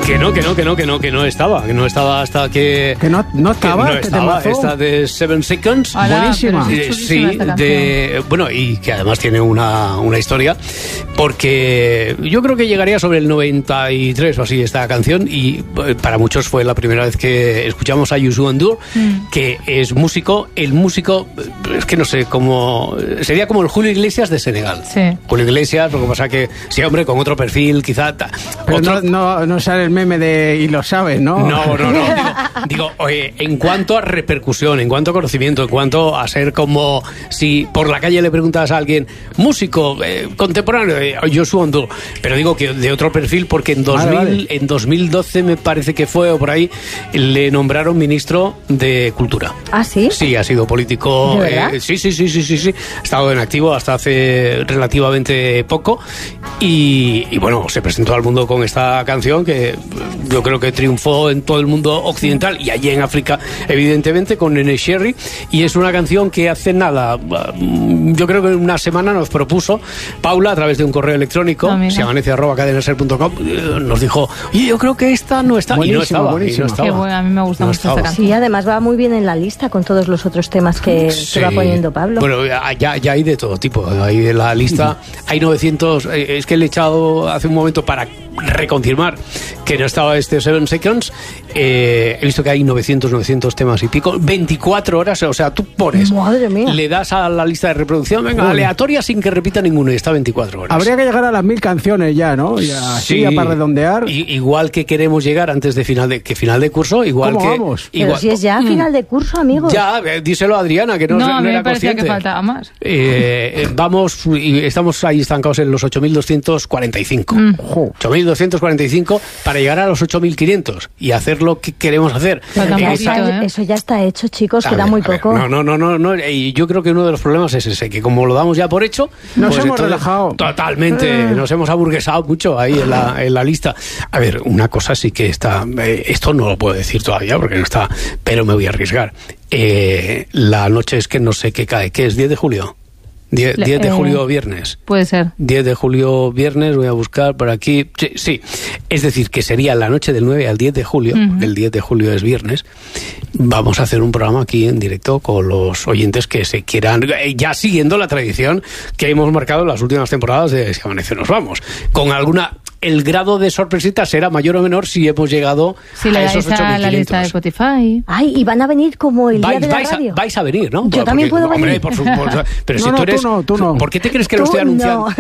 Que no estaba hasta que... Que no estaba, esta de 7 Seconds. Buenísima. Sí, bueno, y que además tiene una historia, porque yo creo que llegaría sobre el 93 o así esta canción, y para muchos fue la primera vez que escuchamos a Youssou N'Dour, que es músico, es que no sé cómo... Sería como el Julio Iglesias de Senegal. Sí. Julio Iglesias, lo que pasa que sí, hombre, con otro perfil, quizá... Pero no sale el meme de y lo sabes, ¿no? No. Digo, oye, en cuanto a repercusión, en cuanto a conocimiento, en cuanto a ser como si por la calle le preguntas a alguien, músico, contemporáneo, Youssou N'Dour, pero digo que de otro perfil, porque en 2012 me parece que fue, o por ahí, le nombraron ministro de Cultura. ¿Ah, sí? Sí, ha sido político. ¿De verdad? Sí. Ha estado en activo hasta hace relativamente poco, y bueno, se presentó al mundo con esta canción que yo creo que triunfó en todo el mundo occidental y allí en África, evidentemente, con Nene Cherry, y es una canción que hace nada, yo creo que una semana nos propuso Paula a través de un correo electrónico, siamanece@cadenaser.com, nos dijo, oye, yo creo que esta no está, buenísimo, y no estaba. buenísimo. Qué bueno, a mí me gusta mucho esta canción. Sí, además va muy bien en la lista con todos los otros temas que va poniendo Pablo. Bueno, ya hay de todo tipo, ahí de la lista hay 900, es que le he echado hace un momento para reconfirmar que no estaba este 7 Seconds, he visto que hay 900 temas y pico, 24 horas, o sea, tú pones, madre mía, le das a la lista de reproducción, venga, aleatoria sin que repita ninguno, y está 24 horas. Habría que llegar a las 1000 canciones ya, ¿no? Ya para redondear. Igual que queremos llegar antes de final de curso, igual ¿Cómo que... vamos? Pero si es ya final de curso, amigos. Ya, díselo a Adriana, que no a mí era me parecía consciente. que faltaba más. Vamos, y estamos ahí estancados en los 8.245. 8.245 para llegar a los 8.500 y hacer lo que queremos hacer. Eso ya está hecho, chicos, queda muy poco. No, y yo creo que uno de los problemas es ese, que como lo damos ya por hecho, nos pues hemos relajado. Totalmente, nos hemos aburguesado mucho ahí en la lista. A ver, una cosa sí que está, esto no lo puedo decir todavía porque no está, pero me voy a arriesgar. La noche es que no sé qué cae, ¿qué es? 10 de julio. 10 de julio viernes. Puede ser. 10 de julio viernes, voy a buscar por aquí. Sí. Es decir, que sería la noche del 9 al 10 de julio, el 10 de julio es viernes. Vamos a hacer un programa aquí en directo con los oyentes que se quieran, ya siguiendo la tradición que hemos marcado en las últimas temporadas de Si Amanece Nos Vamos. Con alguna... El grado de sorpresita será mayor o menor si hemos llegado a esos 8.500. La lista de Spotify. Ay, y van a venir como el día de la radio. Vais a venir, ¿no? Yo también puedo venir. Por supuesto. Pero si tú eres... Tú no. ¿Por qué te crees que lo estoy anunciando?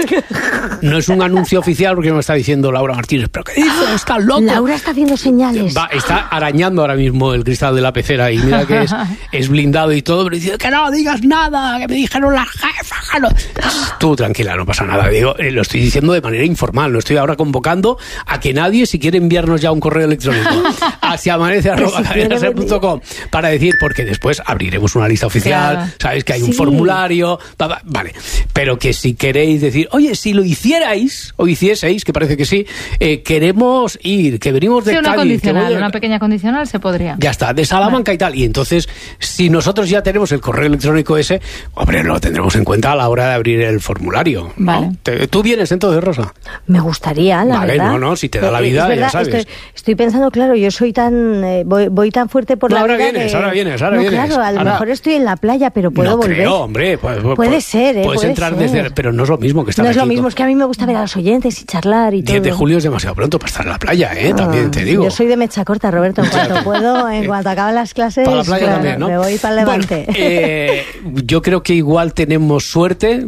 No es un anuncio oficial porque me está diciendo Laura Martínez. ¿Pero qué dice? ¡Está loco! Laura está haciendo señales. Está arañando ahora mismo el cristal de la pecera y mira que es blindado y todo, pero dice que no digas nada, que me dijeron las jefas. No. Tú tranquila, no pasa nada. Digo, lo estoy diciendo de manera informal, no estoy ahora convocando a que nadie, si quiere enviarnos ya un correo electrónico a siamanece@cadenaser.com para decir, porque después abriremos una lista oficial, claro. Sabéis que hay un formulario, vale, pero que si queréis decir, oye, si lo hicierais o hicieseis, que parece que sí, queremos ir, que venimos de Cádiz, una pequeña condicional se podría. Ya está, de Salamanca y tal, y entonces si nosotros ya tenemos el correo electrónico ese, hombre, lo tendremos en cuenta a la hora de abrir el formulario, ¿no? Vale. ¿Tú vienes entonces, Rosa? Me gustaría, la verdad. No, si te da la vida, verdad, ya sabes. Estoy pensando, claro, yo soy tan... voy tan fuerte por la vida. Ahora vienes. Claro, a lo mejor estoy en la playa, pero puedo volver. Creo, hombre. Puede ser, Puedes entrar desde... Pero no es lo mismo que estar aquí. No es lo mismo, es que a mí me gusta ver a los oyentes y charlar y todo. 10 de julio es demasiado pronto para estar en la playa, también te digo. Yo soy de mecha corta, Roberto, en cuanto puedo, en cuanto acaban las clases, para la playa también, ¿no? Me voy para el Levante. Bueno, yo creo que igual tenemos suerte,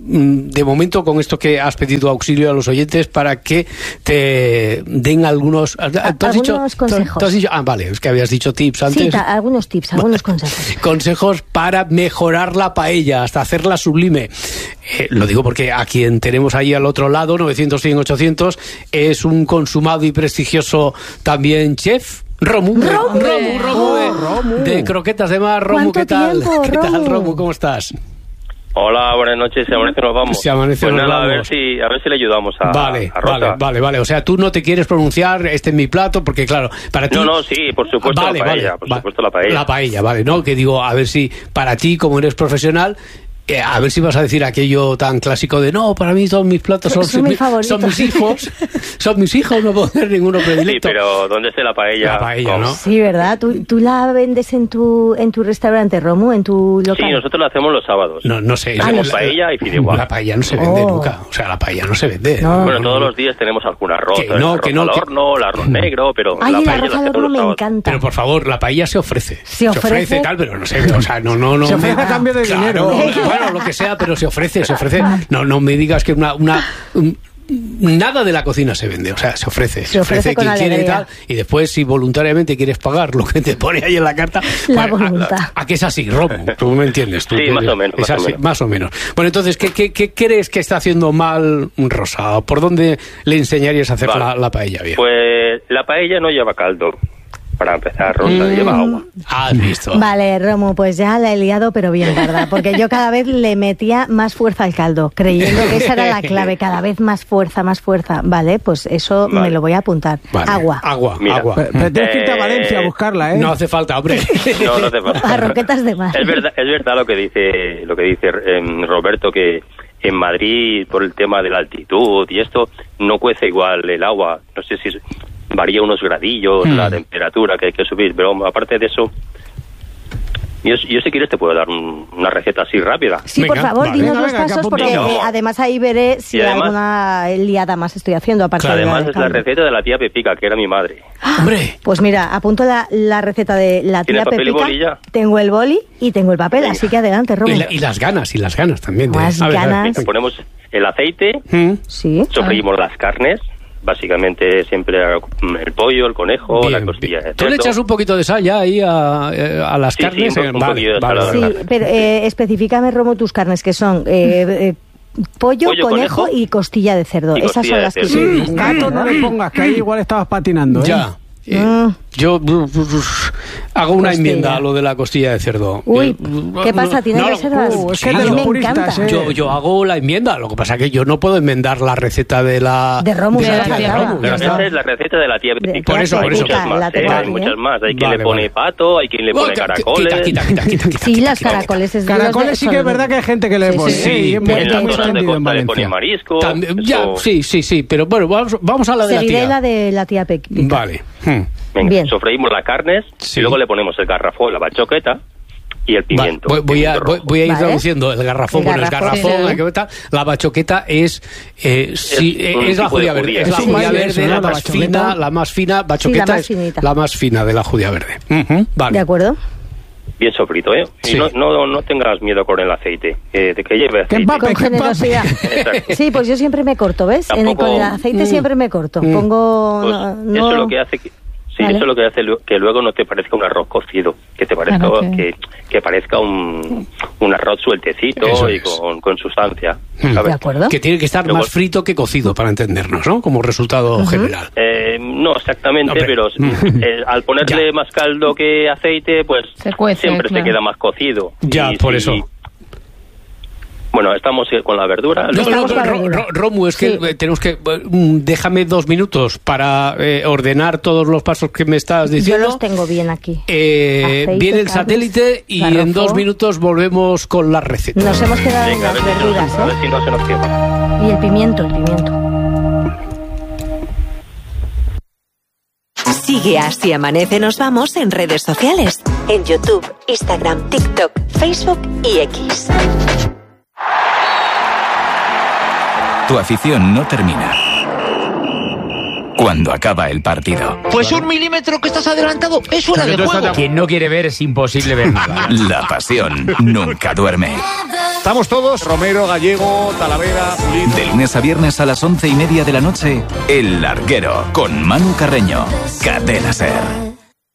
de momento, con esto que has pedido auxilio a los oyentes para que te den algunos... algunos consejos. ¿Tú has dicho? Vale, es que habías dicho tips antes. Sí, algunos tips, algunos consejos. Consejos para mejorar la paella, hasta hacerla sublime. Lo digo porque a quien tenemos ahí al otro lado, 900, 100, 800, es un consumado y prestigioso también chef. Romu, de Croquetas de Mar. Romu, ¿qué tal? ¿Qué tal, Romu? ¿Cómo estás? Hola, buenas noches. Si amanece nos vamos. Si amanece nos vamos. A ver si le ayudamos a Rosa. Vale. O sea, tú no te quieres pronunciar este en mi plato porque, claro, para ti... No, sí, por supuesto la paella. Por supuesto la paella. La paella, vale, ¿no? Que digo, a ver si para ti, como eres profesional, a ver si vas a decir aquello tan clásico de no, para mí todos mis platos son mis hijos. Son mis hijos, no puedo hacer ninguno predilecto. Sí, pero ¿dónde está la paella? La paella, ¿no? Sí, ¿verdad? ¿Tú la vendes en tu restaurante, Romu, en tu local? Sí, nosotros la hacemos los sábados. No sé. Hacemos paella y fideuá. La paella no se vende nunca. O sea, la paella no se vende. No. Bueno, todos los días tenemos algún arroz. Que no, al horno, el arroz negro, pero Ay, la el paella arroz la al hacemos horno los me sábados. encanta. Pero por favor, la paella se ofrece. Se ofrece tal, pero no sé, o sea, no. Se ofrece a cambio de dinero, ¿no? Bueno, lo que sea, pero se ofrece. No me digas que nada de la cocina se vende, o sea, se ofrece con quien quiere y tal, alegría. y después si voluntariamente quieres pagar lo que te pone ahí en la carta, La voluntad. ¿A qué es así, Romo? Tú me entiendes. Sí, más o menos. Es así, más o menos. Bueno, entonces, ¿qué crees que está haciendo mal Rosa? ¿Por dónde le enseñarías a hacer la paella bien? Pues la paella no lleva caldo. Para empezar, Rosa, lleva agua. Has visto. Vale, Romu, pues ya la he liado, pero bien, ¿verdad? Porque yo cada vez le metía más fuerza al caldo, creyendo que esa era la clave, cada vez más fuerza. Vale, pues eso me lo voy a apuntar. Vale. Agua. Mira, Agua. Pero tienes que irte a Valencia a buscarla, ¿eh? No hace falta, hombre. No hace falta. A roquetas de mar. Es verdad lo que dice Roberto, que en Madrid, por el tema de la altitud y esto, no cuece igual el agua. No sé si varía unos gradillos la temperatura que hay que subir, pero aparte de eso, yo si quieres te puedo dar una receta así rápida. Sí, Venga, por favor, vale. dinos Venga, los que pasos, porque apuntamos. además ahí veré si además- alguna liada más estoy haciendo, aparte de Además del es la caldo. receta de la tía Pepica, que era mi madre. Hombre. Pues mira, apunto la receta de la ¿Tienes tía papel y Pepica. boli ya? Tengo el boli y tengo el papel, Venga. así que adelante, Romu. Y las ganas también. Más A ver, ganas. Ponemos el aceite, Sí. sofreímos las carnes, básicamente siempre el pollo, el conejo, Bien, la costilla de bien. ¿Tú le cerdo. echas un poquito de sal ya ahí a las Sí, carnes? sí, un poquillo de sal, Sí, Vale. pero específicame, Romo, tus carnes, que son pollo, conejo y costilla de cerdo. y Esas costilla son de las que cerdo. Sí, gato no le pongas, que ahí igual estabas patinando, ¿eh? Ya. Yo hago una Costilla. enmienda a lo de la costilla de cerdo. Uy, ¿qué pasa? ¿Tiene No, reservas? es que a es de mí los me puristas, encanta. ¿eh? Yo hago la enmienda, lo que pasa es que yo no puedo enmendar la receta de la... De Romu, de la ya tía de está. Romu, ya Pero está. esa es la receta de la tía Pepica. Por eso, hay por eso. muchas más, La tengo hay aquí, muchas más. Hay quien Vale, le pone vale. pato, hay quien le pone Quita, caracoles. quita. Sí, las caracoles es de los Caracoles sí que es verdad que hay gente que le Sí, pone. sí, ¿eh? Y es muy- En está las muy zonas de extendido en costa le Valencia. pone marisco. También, eso- ya, sí, pero bueno, vamos a la de la Seguiré tía. la de la tía Pepica. Vale. Venga, Bien. sofreímos las carnes Sí. y luego le ponemos el garrafón, la bachoqueta y el pimiento. Voy a ir Vale. traduciendo el garrafón. El Bueno, el garrafón, garrafón, sí. la bachoqueta. La bachoqueta es un la tipo judía de verde. judía. Es la Sí, judía sí, verde, eso, la ¿no? La más bachoqueta. fina, la más fina. Bachoqueta más es finita. la más fina de la judía verde. Vale. ¿De acuerdo? Bien sofrito, ¿eh? Sí. Y no tengas miedo con el aceite, de que lleve aceite. empape. Con generosidad. Exacto. Sí, pues yo siempre me corto, ¿ves? Tampoco- Con el aceite siempre me corto. Pongo... Pues no- eso es lo que hace Vale. eso es lo que hace que luego no te parezca un arroz cocido, que te parezca Claro, que parezca un arroz sueltecito Eso y es. con sustancia, De ¿sabes? acuerdo. Que tiene que estar Luego- más frito que cocido para entendernos, ¿no? Como resultado general. No exactamente, Hombre. pero al ponerle más caldo que aceite, pues Se cuece, siempre claro. se queda más cocido. Ya, Y por si- eso. Bueno, estamos con la verdura. No, Estamos con la verdura. Romu, es que Sí. tenemos que... déjame 2 minutos para ordenar todos los pasos que me estás Yo diciendo. los tengo bien aquí. Viene el carnes, satélite y en garrafón. 2 minutos volvemos con la receta. Nos hemos quedado en Venga, a las ver si no- verduras, a ver si no se nos quema. Y el pimiento. Sigue Así Amanece Nos Vamos en redes sociales. En YouTube, Instagram, TikTok, Facebook y X. Tu afición no termina cuando acaba el partido. Pues 1 milímetro que estás adelantado es fuera de juego. Quien no quiere ver es imposible ver nada. La pasión nunca duerme. Estamos todos, Romero, Gallego, Talavera, Pulido. De lunes a viernes a las 11:30 de la noche, El Larguero, con Manu Carreño. Cadena SER.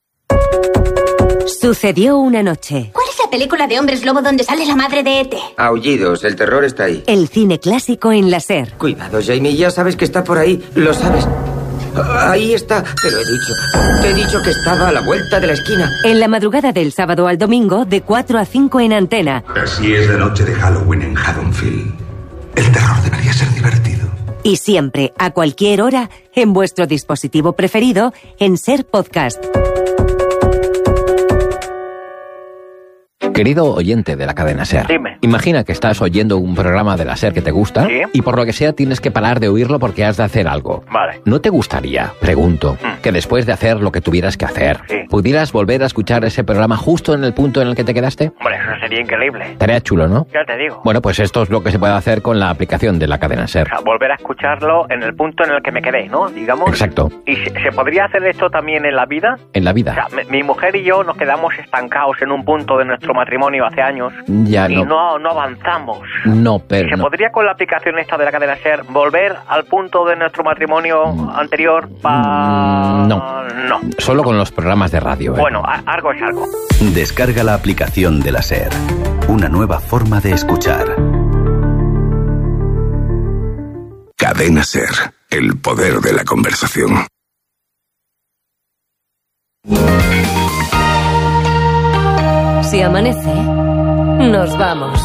Sucedió una noche. ¿Cuál es la película de hombres lobo donde sale la madre de E.T.? Aullidos, el terror está ahí. El cine clásico en la SER. Cuidado, Jamie, ya sabes que está por ahí, lo sabes. Ahí está, te lo he dicho. Te he dicho que estaba a la vuelta de la esquina. En la madrugada del sábado al domingo, de 4 a 5 en Antena. Así es la noche de Halloween en Haddonfield. El terror debería ser divertido. Y siempre, a cualquier hora, en vuestro dispositivo preferido, en SER Podcast. Querido oyente de la cadena SER, dime. Imagina que estás oyendo un programa de la SER que te gusta, ¿sí?, y por lo que sea tienes que parar de oírlo porque has de hacer algo. Vale. ¿No te gustaría, pregunto, que después de hacer lo que tuvieras que hacer, pudieras volver a escuchar ese programa justo en el punto en el que te quedaste? Hombre, eso sería increíble. Estaría chulo, ¿no? Ya te digo. Bueno, pues esto es lo que se puede hacer con la aplicación de la cadena SER. O sea, volver a escucharlo en el punto en el que me quedé, ¿no? Digamos. Exacto. ¿Y se podría hacer esto también en la vida? En la vida. O sea, mi mujer y yo nos quedamos estancados en un punto de nuestro matrimonio hace años. Ya y no avanzamos. No, pero ¿Se podría con la aplicación esta de la cadena SER volver al punto de nuestro matrimonio anterior? No. Solo con los programas de radio. Bueno, algo es algo. Descarga la aplicación de la SER. Una nueva forma de escuchar. Cadena SER. El poder de la conversación. Si amanece, nos vamos.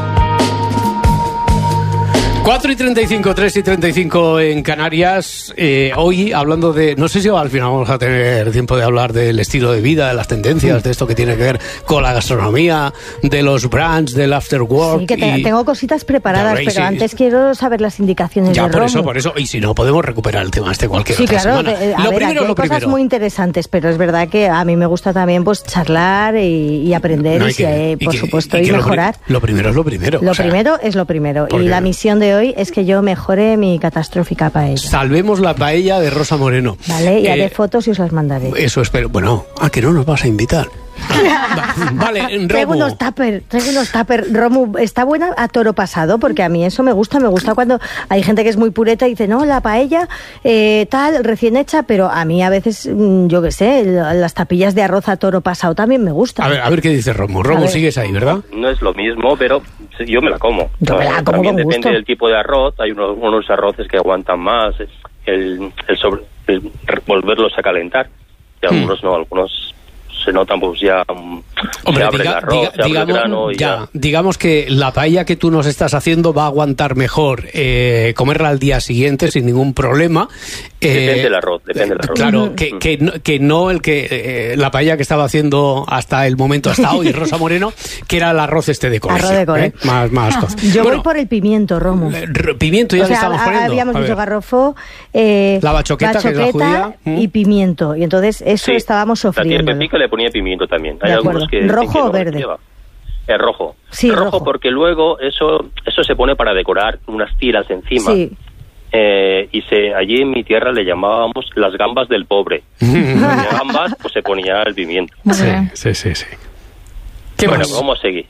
4:35, 3:35 en Canarias. Hoy hablando de... No sé si al final vamos a tener tiempo de hablar del estilo de vida, de las tendencias, de esto que tiene que ver con la gastronomía, de los brands, del after work. Sí, que tengo cositas preparadas, pero antes quiero saber las indicaciones de Romu. Por eso. Y si no, podemos recuperar el tema cualquier otra semana. Hay cosas muy interesantes, pero es verdad que a mí me gusta también pues charlar y aprender por supuesto, y mejorar. Lo primero es lo primero. Lo primero es lo primero. Y la misión de hoy es que yo mejore mi catastrófica paella. Salvemos la paella de Rosa Moreno. Vale, y haré fotos y os las mandaré. Eso espero. Bueno, que no nos vas a invitar. Vale, Romu. Traigo unos tupper. Romu, ¿está buena a toro pasado? Porque a mí eso me gusta cuando hay gente que es muy pureta y dice, no, la paella tal, recién hecha, pero a mí a veces, yo qué sé, las tapillas de arroz a toro pasado también me gustan. A ver qué dice Romu. Romu, sigues ahí, ¿verdad? No es lo mismo, pero yo me la como. También depende del tipo de arroz. Hay unos arroces que aguantan más, el volverlos a calentar. Y algunos no, algunos se notan pues ya. Hombre, se abre el arroz, se abre el grano y ya. Digamos que la paella que tú nos estás haciendo va a aguantar mejor comerla al día siguiente sin ningún problema. Depende del arroz. Claro, que no la paella que estaba haciendo hasta el momento, hasta hoy, Rosa Moreno, que era el arroz de colegio. Arroz de colegio. Más cosas. Yo voy por el pimiento, Romu. Pimiento ya le estamos poniendo. Habíamos dicho garrofó, la bachoqueta, que es la judía, y pimiento. Y entonces eso estábamos sofriendo. La tía le ponía pimiento también. Hay algunos que ¿rojo o verde? Es rojo. Sí, rojo, porque luego eso se pone para decorar unas tiras encima. Sí. Allí en mi tierra le llamábamos las gambas del pobre. Las gambas, pues se ponía el pimiento. Sí. Bueno, vamos a seguir.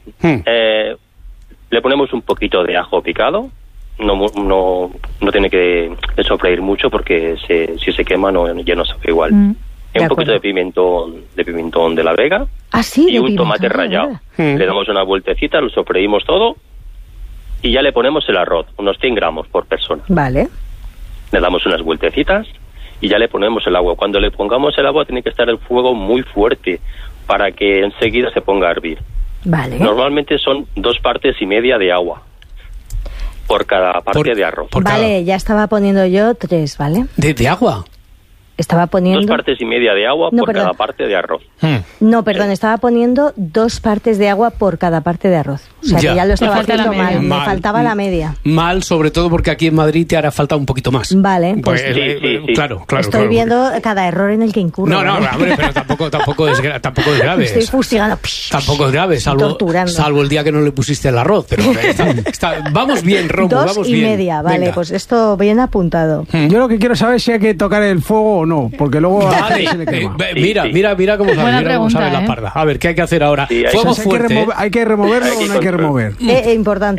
Le ponemos un poquito de ajo picado. No tiene que sofreír mucho porque si se quema ya no sabe igual. Un poquito de pimentón de la Vega. Y un tomate rallado. Le damos una vueltecita, lo sofreímos todo y ya le ponemos el arroz, unos 100 gramos por persona. Vale. Le damos unas vueltecitas y ya le ponemos el agua. Cuando le pongamos el agua tiene que estar el fuego muy fuerte para que enseguida se ponga a hervir. Vale. Normalmente son 2,5 partes de agua por cada parte de arroz. Vale, ya estaba poniendo yo 3, ¿vale? ¿De agua? Estaba poniendo 2,5 partes de agua por cada parte de arroz. No, perdón, estaba poniendo 2 partes de agua por cada parte de arroz. O sea, que ya lo estaba haciendo mal. Me faltaba la media. Mal, sobre todo porque aquí en Madrid te hará falta un poquito más. Vale, pues sí. Claro. Estoy viendo cada error en el que incurro. No, hombre, pero tampoco es grave. Estoy fustigando. Tampoco es grave, salvo el día que no le pusiste el arroz. Pero vamos bien, Romu, vamos bien. 2,5, vale, venga. Pues esto bien apuntado. Yo lo que quiero saber es si hay que tocar el fuego o no, porque luego se le quema. Mira cómo sabe la parda. A ver, ¿qué hay que hacer ahora? Fuego fuerte. ¿Hay que removerlo o no hay que remover? Importante.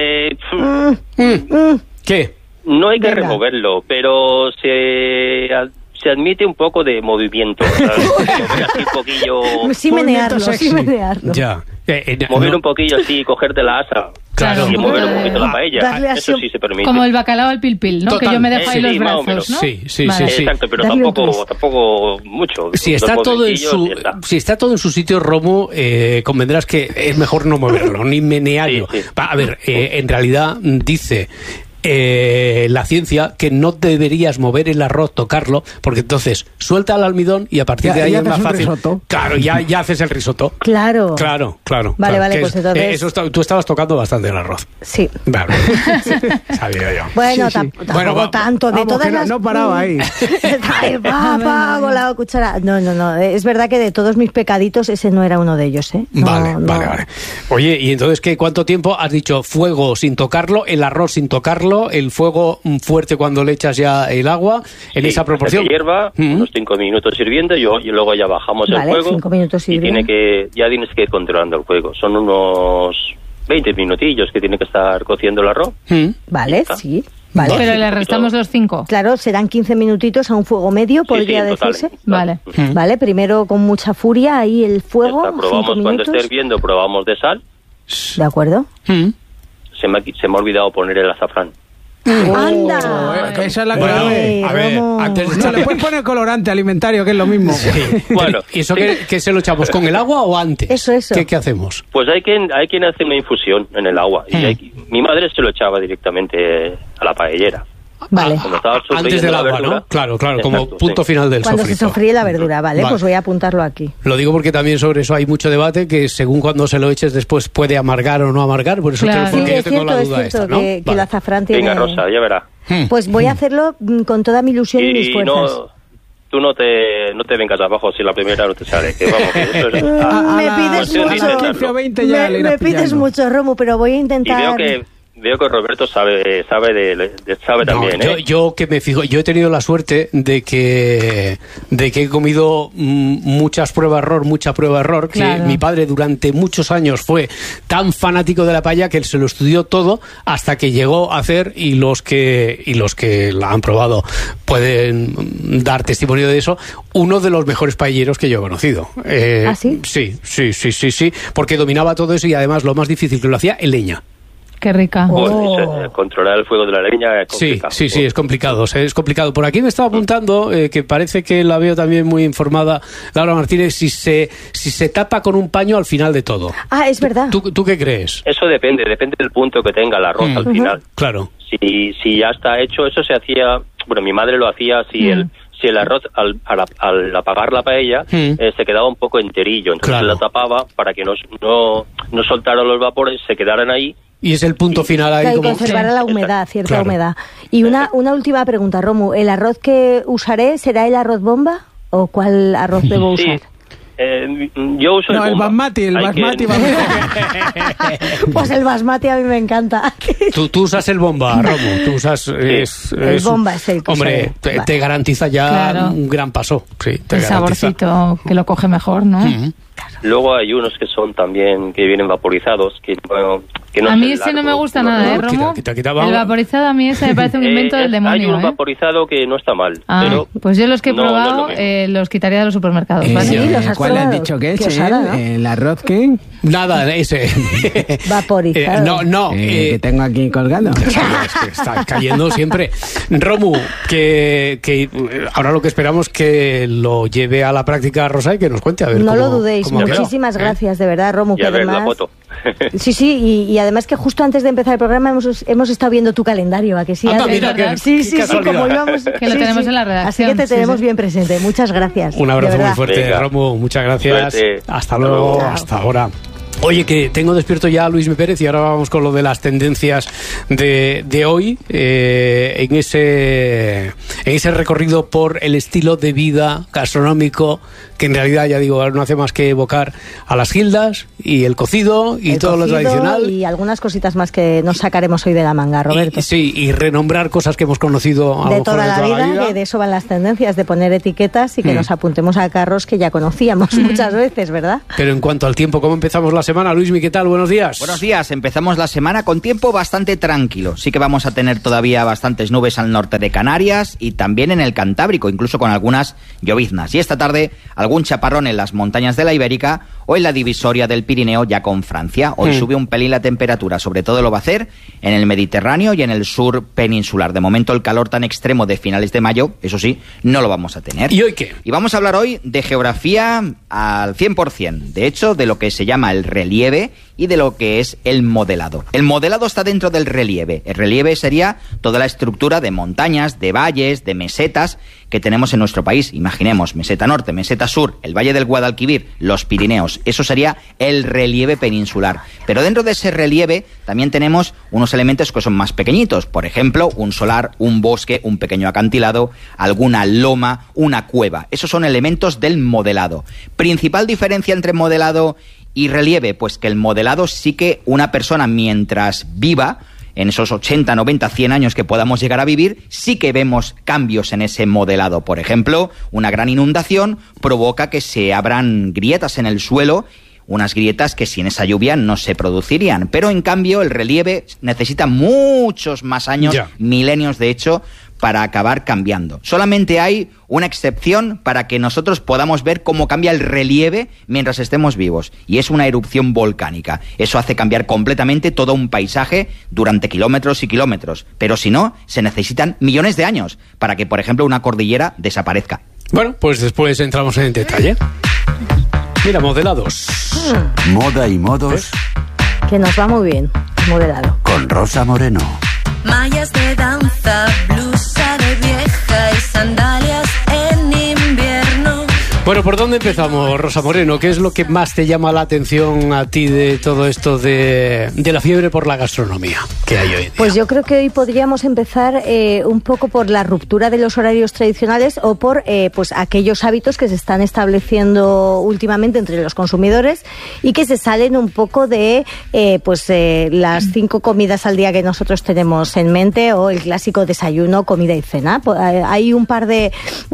¿Qué? No hay que removerlo, pero se admite un poco de movimiento. Así un poquillo. Sí menearlo. Ya. Mover un poquillo así, cogerte la asa. Claro. Y mover un poquito la paella. Eso sí se permite. Como el bacalao al pil-pil, ¿no? Total. Que yo me dejo ahí los brazos, ¿no? Sí. Exacto, pero tampoco mucho. Si está todo en su sitio, Romu, convendrás que es mejor no moverlo, ni menearlo. Sí. A ver, en realidad dice la ciencia que no deberías mover el arroz, tocarlo, porque entonces suelta el almidón y a partir de ahí es más fácil. Risotto. Claro, ya haces el risotto. Claro. Claro. Vale, pues entonces... Tú estabas tocando bastante el arroz. Sí. Vale. Sabía yo. Bueno, tampoco tanto. De todas las... No paraba ahí. Con la cuchara. No. Es verdad que de todos mis pecaditos ese no era uno de ellos, ¿eh? Vale. Oye, ¿y entonces cuánto tiempo has dicho fuego sin tocarlo, el arroz sin tocarlo, el fuego fuerte cuando le echas ya el agua, en esa proporción? Que hierva, unos 5 minutos hirviendo, y luego ya bajamos el fuego. 5 minutos hirviendo. Ya tienes que ir controlando el fuego. Son unos 20 minutillos que tiene que estar cociendo el arroz. Vale, sí. Vale. Pero le restamos los 5. Claro, serán 15 minutitos a un fuego medio, podría decirse. Total. Vale, primero con mucha furia ahí el fuego. Probamos cuando esté hirviendo, probamos de sal. De acuerdo. Se me ha olvidado poner el azafrán. ¡Anda! Esa es la clave. A ver, antes de echarle... le puedes poner colorante alimentario, que es lo mismo. Sí. Bueno, ¿y eso que se lo echamos con el agua o antes? Eso. ¿Qué hacemos? Pues hay quien hace una infusión en el agua. Mi madre se lo echaba directamente a la paellera. Vale. Antes del agua, ¿no? Claro, como punto final del cuando sofrito. Se sofríe la verdura, vale, pues voy a apuntarlo aquí. Lo digo porque también sobre eso hay mucho debate, que según cuando se lo eches después puede amargar o no amargar, por eso porque yo tengo la duda esta, ¿no? Que el azafrán tiene... Venga, Rosa, ya verá. Pues voy a hacerlo con toda mi ilusión y mis fuerzas. Tú no te vengas abajo si la primera no te sale. Que vamos, que eso es, me pides mucho, Romu, pero voy a intentar... Y veo que Roberto sabe también, ¿eh? Yo que me fijo, yo he tenido la suerte de que he comido mucha prueba error, que mi padre durante muchos años fue tan fanático de la paella que él se lo estudió todo hasta que llegó a hacer, y los que la han probado pueden dar testimonio de eso, uno de los mejores paelleros que yo he conocido. ¿Ah, sí? Sí, porque dominaba todo eso, y además lo más difícil que lo hacía en leña. Qué rica. Controlar el fuego de la leña es complicado. Sí, es complicado. Es complicado. Por aquí me estaba apuntando que parece que la veo también muy informada Laura Martínez, si se tapa con un paño al final de todo. Ah, es verdad. ¿Tú qué crees? Eso depende del punto que tenga el arroz al final. Claro. Si ya está hecho, eso se hacía... Bueno, mi madre lo hacía si el arroz al apagar la paella se quedaba un poco enterillo, entonces la tapaba para que no soltara los vapores, se quedaran ahí. Y es el punto final ahí. Como conservar la humedad, cierta humedad. Y una última pregunta, Romu. ¿El arroz que usaré será el arroz bomba o cuál arroz debo usar? Yo uso el basmati. Pues el basmati a mí me encanta. Tú usas el bomba, Romu. Tú usas... el bomba es el que hombre, te garantiza ya un gran paso. Sí, el saborcito que lo coge mejor, ¿no? Luego hay unos que son también, que vienen vaporizados, que no a mí ese no me gusta nada, ¿eh, Romu? El vaporizado a mí ese me parece un invento del demonio. Hay un vaporizado que no está mal, pero... Pues yo los que he probado los quitaría de los supermercados, ¿vale? Sí, ¿cuál has dicho que es? ¿El arroz qué? Nada, ese. Vaporizado. Que tengo aquí colgando. Es que está cayendo siempre. Romu, que ahora lo que esperamos que lo lleve a la práctica Rosa y que nos cuente a ver no lo dudéis. Muchísimas gracias, de verdad, Romu. Y a ver la foto. Sí, y además que justo antes de empezar el programa hemos estado viendo tu calendario, ¿a que sí? Sí, como íbamos... Que lo tenemos en la redacción. Así que te tenemos bien presente. Muchas gracias. Un abrazo muy fuerte, Romu. Muchas gracias. Hasta luego. Hasta ahora. Oye, que tengo despierto ya a Luis Pérez y ahora vamos con lo de las tendencias de hoy, en ese recorrido por el estilo de vida gastronómico que en realidad, ya digo, no hace más que evocar a las gildas y el cocido y todo lo tradicional. Y algunas cositas más que nos sacaremos hoy de la manga, Roberto. Y renombrar cosas que hemos conocido de toda la vida, que de eso van las tendencias, de poner etiquetas y que nos apuntemos a carros que ya conocíamos muchas veces, ¿verdad? Pero en cuanto al tiempo, ¿cómo empezamos la semana? Luismi, ¿qué tal? Buenos días. Buenos días. Empezamos la semana con tiempo bastante tranquilo. Sí que vamos a tener todavía bastantes nubes al norte de Canarias y también en el Cantábrico, incluso con algunas lloviznas. Y esta tarde algún chaparrón en las montañas de la Ibérica o en la divisoria del Pirineo ya con Francia. Hoy sube un pelín la temperatura, sobre todo lo va a hacer en el Mediterráneo y en el sur peninsular. De momento el calor tan extremo de finales de mayo, eso sí, no lo vamos a tener. ¿Y hoy qué? Y vamos a hablar hoy de geografía al 100%. De hecho, de lo que se llama el relieve y de lo que es el modelado. El modelado está dentro del relieve. El relieve sería toda la estructura de montañas, de valles, de mesetas que tenemos en nuestro país. Imaginemos meseta norte, meseta sur, el valle del Guadalquivir, los Pirineos. Eso sería el relieve peninsular. Pero dentro de ese relieve también tenemos unos elementos que son más pequeñitos. Por ejemplo, un solar, un bosque, un pequeño acantilado, alguna loma, una cueva. Esos son elementos del modelado. Principal diferencia entre modelado y relieve, pues que el modelado sí que una persona mientras viva, en esos 80, 90, 100 años que podamos llegar a vivir, sí que vemos cambios en ese modelado. Por ejemplo, una gran inundación provoca que se abran grietas en el suelo, unas grietas que sin esa lluvia no se producirían. Pero en cambio el relieve necesita muchos más años, milenios de hecho, para acabar cambiando. Solamente hay una excepción para que nosotros podamos ver cómo cambia el relieve mientras estemos vivos, y es una erupción volcánica. Eso hace cambiar completamente todo un paisaje durante kilómetros y kilómetros, pero si no, se necesitan millones de años para que, por ejemplo, una cordillera desaparezca. Bueno, pues después entramos en detalle. Mira, modelados. Moda y modos. Que nos va muy bien, modelado. Con Rosa Moreno. Mallas de danza, blusa de vieja y sandalias en invierno. Bueno, ¿por dónde empezamos, Rosa Moreno? ¿Qué es lo que más te llama la atención a ti de todo esto de la fiebre por la gastronomía que hay hoy día? Pues yo creo que hoy podríamos empezar un poco por la ruptura de los horarios tradicionales o por pues aquellos hábitos que se están estableciendo últimamente entre los consumidores y que se salen un poco de las 5 comidas al día que nosotros tenemos en mente, o el clásico desayuno, comida y cena. Hay un par de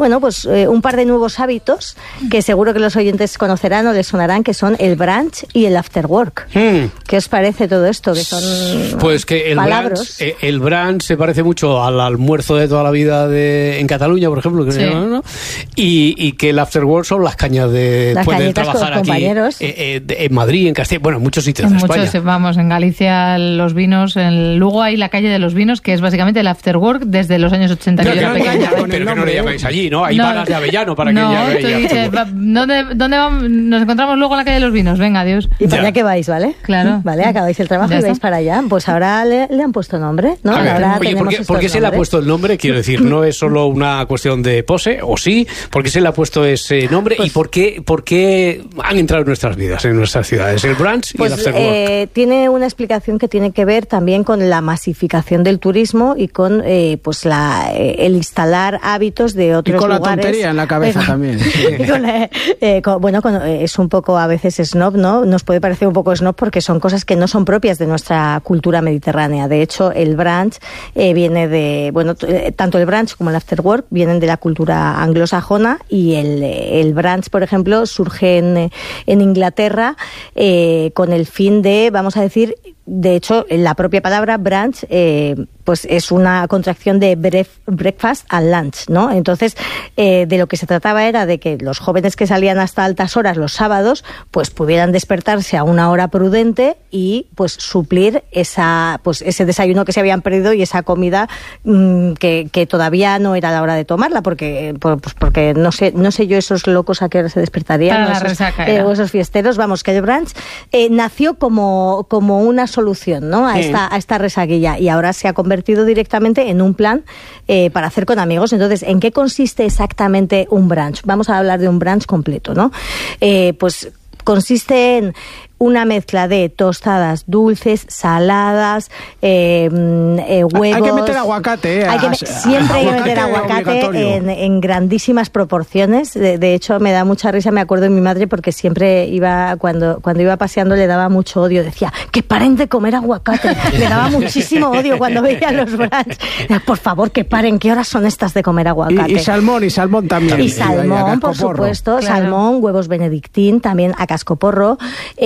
nuevos hábitos que seguro que los oyentes conocerán o les sonarán, que son el brunch y el after work. ¿Qué os parece todo esto? Que son pues que el brunch se parece mucho al almuerzo de toda la vida en Cataluña, por ejemplo, ¿no? Y que el after work son las cañas después de trabajar aquí en Madrid, en Castilla, bueno, en muchos sitios de España. Vamos, en Galicia los vinos, en Lugo hay la calle de los vinos, que es básicamente el after work desde los años 80. Pero que no le llamáis allí, ¿no? Hay balas de Avellano para que ella ¿Dónde vamos? Nos encontramos luego en la calle de los vinos. Venga, adiós. Y para allá que vais, ¿vale? Claro. Vale, acabáis el trabajo y vais para allá. Pues ahora le han puesto nombre, ¿no? Ahora oye, ¿por qué se le ha puesto el nombre? Quiero decir, no es solo una cuestión de pose, o sí. ¿Por qué se le ha puesto ese nombre? Pues, ¿y por qué han entrado en nuestras vidas, en nuestras ciudades? El brunch y el after work. Tiene una explicación que tiene que ver también con la masificación del turismo y con el instalar hábitos de otros lugares. Y con la tontería en la cabeza también. Es un poco a veces snob, ¿no? Nos puede parecer un poco snob porque son cosas que no son propias de nuestra cultura mediterránea. De hecho, el brunch viene tanto el brunch como el after work vienen de la cultura anglosajona, y el brunch, por ejemplo, surge en Inglaterra con el fin de, vamos a decir, de hecho, la propia palabra brunch pues es una contracción de breakfast and lunch, ¿no? Entonces, de lo que se trataba era de que los jóvenes que salían hasta altas horas los sábados, pues pudieran despertarse a una hora prudente y pues suplir ese desayuno que se habían perdido y esa comida que todavía no era la hora de tomarla, porque no sé yo esos locos a qué hora se despertarían, esos fiesteros. Vamos, que el brunch nació como una solución, ¿no? A esta resaquilla, y ahora se ha convertido directamente en un plan para hacer con amigos. Entonces, ¿en qué consiste exactamente un brunch? Vamos a hablar de un brunch completo, ¿no? Pues consiste en una mezcla de tostadas dulces, saladas, huevos. Hay que meter aguacate. Siempre hay que meter aguacate en grandísimas proporciones. De hecho, me da mucha risa, me acuerdo de mi madre, porque siempre cuando iba paseando le daba mucho odio. Decía, que paren de comer aguacate. Le daba muchísimo odio cuando veía los brunch. Por favor, que paren, ¿qué horas son estas de comer aguacate? Y salmón también. Y salmón, por supuesto. Claro. Salmón, huevos benedictín, también a cascoporro.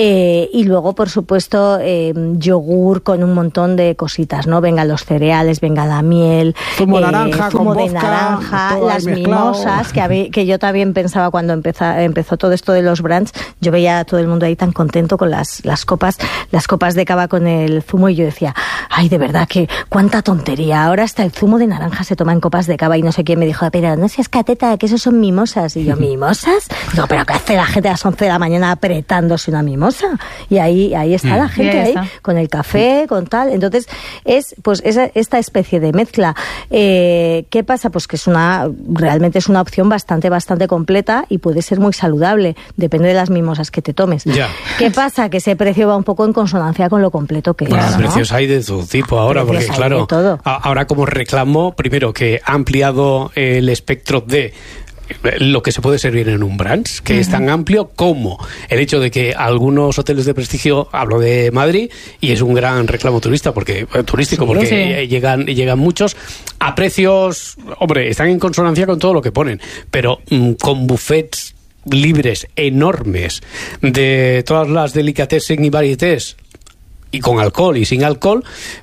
Y luego, por supuesto, yogur con un montón de cositas, ¿no? Venga los cereales, venga la miel, zumo naranja, zumo con de naranja, las mimosas, que yo también pensaba cuando empezó todo esto de los brunch. Yo veía a todo el mundo ahí tan contento con las copas de cava con el zumo, y yo decía, ay, de verdad, que cuánta tontería. Ahora hasta el zumo de naranja se toma en copas de cava, y no sé quién me dijo, pero no seas cateta, que esos son mimosas. Y yo, ¿mimosas? No, pero ¿qué hace la gente a las 11 de la mañana apretándose una mimosa? cocina. Y ahí está la gente ahí, con el café, con tal. Entonces, es pues esta especie de mezcla. ¿Qué pasa? Pues que realmente es una opción bastante completa y puede ser muy saludable. Depende de las mimosas que te tomes. Ya. ¿Qué pasa? Que ese precio va un poco en consonancia con lo completo que es, ¿no? Precios hay de todo tipo ahora, porque claro, ahora como reclamo, primero que ha ampliado el espectro de lo que se puede servir en un brunch, que es tan amplio como el hecho de que algunos hoteles de prestigio, hablo de Madrid, y es un gran reclamo turístico porque llegan muchos a precios, hombre, están en consonancia con todo lo que ponen, pero con buffets libres enormes de todas las delicatessen y varietés, y con alcohol y sin alcohol,